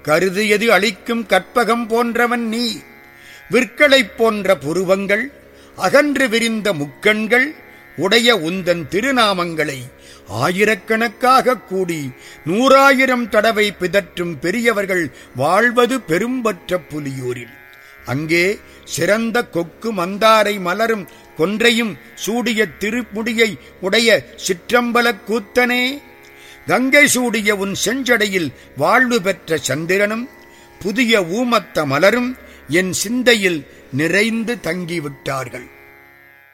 கருதியது அளிக்கும் கற்பகம் போன்றவன் நீ. விற்களைப் போன்ற புருவங்கள், அகன்று விரிந்த முக்கண்கள் உடைய உந்தன் திருநாமங்களை ஆயிரக்கணக்காக கூடி 100,000 தடவை பிதற்றும் பெரியவர்கள் வாழ்வது பெரும்பற்ற புலியூரில். அங்கே சிறந்த கொக்கு மந்தாரை மலரும் கொன்றையும் சூடிய திருமுடியை உடைய சிற்றம்பலக் கூத்தனே, கங்கை சூடிய உன் செஞ்சடையில் வாழ்வு பெற்ற சந்திரனும் புதிய ஊமத்த மலரும் என் சிந்தையில் நிறைந்து தங்கிவிட்டார்கள்.